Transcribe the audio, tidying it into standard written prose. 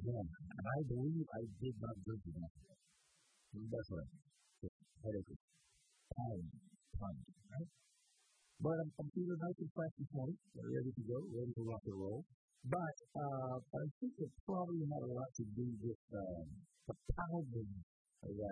Yeah, and I believe I did not drink enough. That's right. Headache. Time. Time. Right? But I'm feeling nice and fresh this morning. Ready to go. Ready to rock and roll. But I think it probably had a lot to do with the pounding that